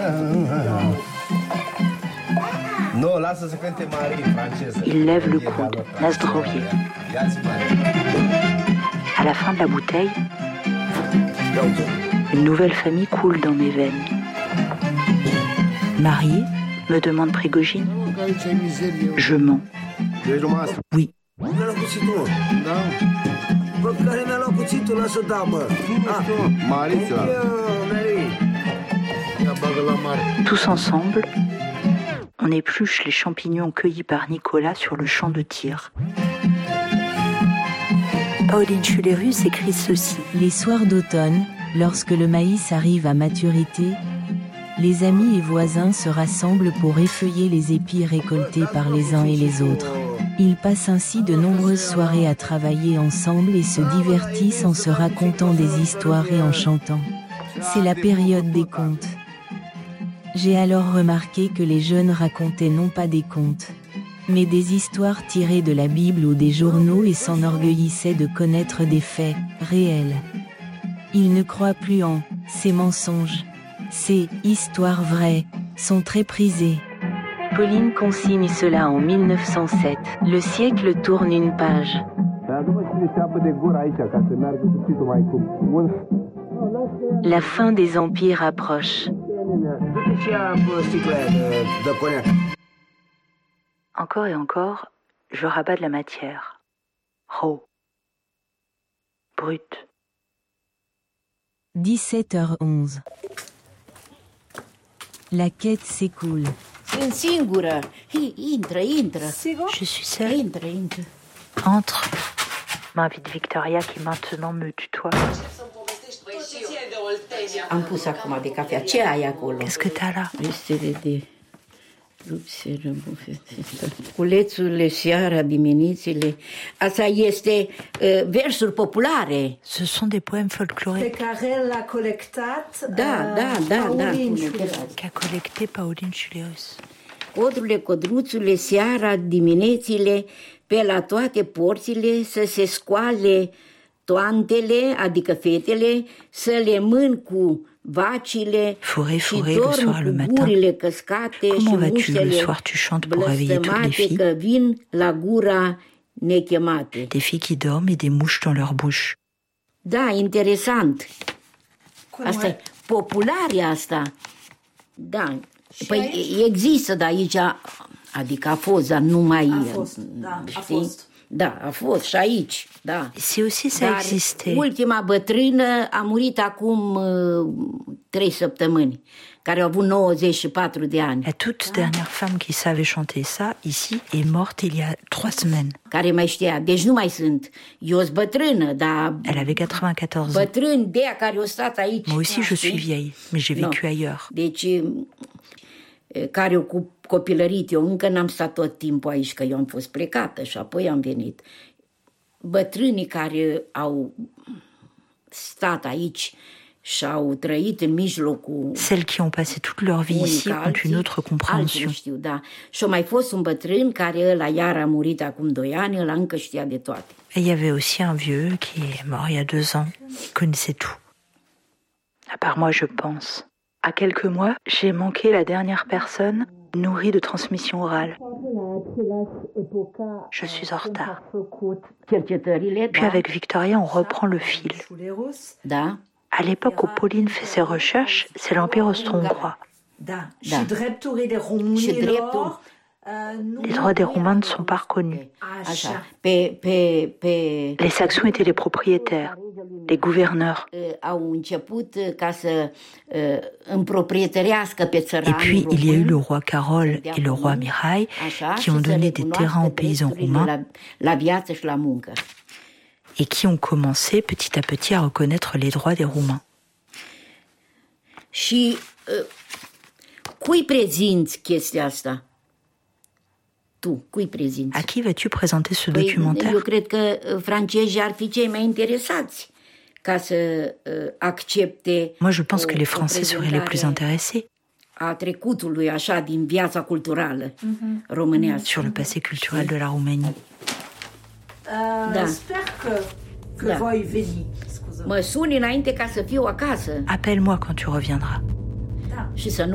Il lève le coude, Nasdrovier. À la fin de la bouteille, une nouvelle famille coule dans mes veines. Marié, me demande Prigojine. Je mens. Oui. Tous ensemble, on épluche les champignons cueillis par Nicolas sur le champ de tir. Pauline Schullerus écrit ceci. Les soirs d'automne, lorsque le maïs arrive à maturité, les amis et voisins se rassemblent pour effeuiller les épis récoltés par les uns et les autres. Ils passent ainsi de nombreuses soirées à travailler ensemble et se divertissent en se racontant des histoires et en chantant. C'est la période des contes. J'ai alors remarqué que les jeunes racontaient non pas des contes, mais des histoires tirées de la Bible ou des journaux et s'enorgueillissaient de connaître des faits réels. Ils ne croient plus en ces mensonges. Ces histoires vraies sont très prisées. Pauline consigne cela en 1907. Le siècle tourne une page. La fin des empires approche. Encore et encore, je rabats de la matière. Raw. Brut. 17h11. La quête s'écoule. Je suis seule. Entre. M'invite Victoria qui maintenant me tutoie. Am pus acum de cafea. Ce ai acolo? Qu'est-ce que t'as là? Restele de culețurile, seara, diminețile. Asta este versuri populare. Ce sont des poèmes folkloriques. Pe care l-a colectat Da. Qu'a collecté Pauline Schullerus. Codrurile, codruțurile, seara, diminețile, pe la toate porțile să se scoale toantele, adică fetele, să le mân cu vacile și dorm cu gurile căscate și muștele blăstămate că vin la gura nechemate. Des filles qui dorment et des mouches dans leur bouche. Da, interesant. Asta e populare asta. Da. Păi există de aici, adică a fost, dar nu mai... A fost. Da, a fost și aici, da. Si aussi ça existait. Ultima bătrână a murit acum 3 săptămâni, care a avut 94 de ani. La toute dernière femme qui savait chanter ça, ici, est morte il y a 3 semaines. Care mai știa, deci nu mai sunt. Eu sunt bătrână, dar... Elle avait 94 ans. Bătrâni de aia care au stat aici. Moi aussi je suis vieille, mais j'ai vécu ailleurs. Deci, care au copilărit, eu încă n-am stat tot timpul aici, că eu am fost plecată și apoi am venit. Bătrânii care au stat aici și au trăit în mijlocul... Celles qui ont passé toute leur vie ici ont une autre compréhension. Știu, da. Și a mai fost un bătrân care ăla iar a murit acum 2 ani, ăla încă știa de toate. Et il y avait aussi un vieux qui est mort il y a 2 ans, qui connaissait tout. À part moi, je pense. À quelques mois, j'ai manqué la dernière personne nourrie de transmission orale. Je suis en retard. Puis avec Victoria, on reprend le fil. Da. À l'époque où Pauline fait ses recherches, c'est l'Empire austro-hongrois. Les droits des Roumains ne sont pas reconnus. Les Saxons étaient les propriétaires, les gouverneurs. Et puis, il y a eu le roi Carol et le roi Mihai qui ont donné des terrains aux paysans roumains et qui ont commencé petit à petit à reconnaître les droits des Roumains. Și cui prezinți chestia asta? Tu, cui prezinți? À qui vas-tu présenter ce documentaire? Eu cred că francezii ar fi cei mai interesați ca să accepte. Moi, je pense que les Français seraient les plus intéressés. A trecutului așa din viața culturală românească. Sur le passé culturel de la Roumanie. Da. Sper că voi veni. Mă suni înainte ca să fiu acasă. Appelle-moi quand tu reviendras. Și să nu